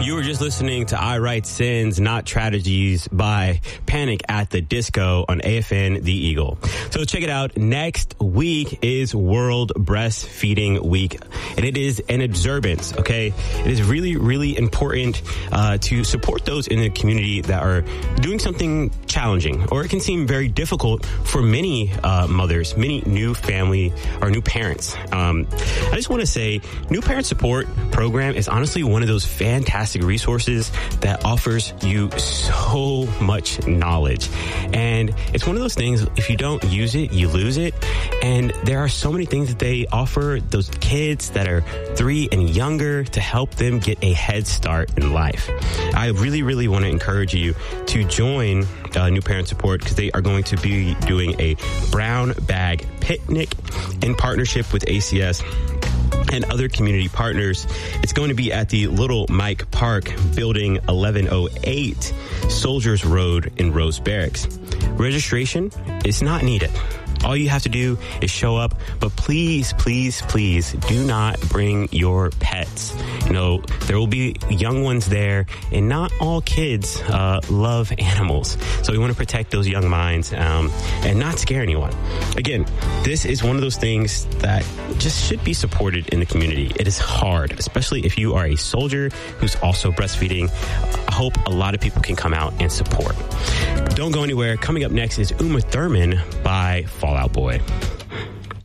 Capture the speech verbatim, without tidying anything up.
You were just listening to I Write Sins, Not Tragedies by Panic at the Disco on A F N The Eagle. So check it out. Next week is World Breastfeeding Week, and it is an observance, okay? It is really, really important uh, to support those in the community that are doing something challenging, or it can seem very difficult for many uh, mothers, many new family or new parents. Um, I just want to say, New Parent Support Program is honestly one of those fantastic resources that offers you so much knowledge. And it's one of those things, if you don't use it, you lose it. And there are so many things that they offer those kids that are three and younger to help them get a head start in life. I really, really want to encourage you to join uh, New Parent Support, because they are going to be doing a brown bag picnic in partnership with A C S and other community partners. It's going to be at the Little Mike Park, Building eleven oh eight, Soldiers Road in Rose Barracks. Registration is not needed. All you have to do is show up, but please, please, please do not bring your pets. You know, there will be young ones there, and not all kids uh, love animals. So we want to protect those young minds um, and not scare anyone. Again, this is one of those things that just should be supported in the community. It is hard, especially if you are a soldier who's also breastfeeding. I hope a lot of people can come out and support. Don't go anywhere. Coming up next is Uma Thurman by Fall Out Boy.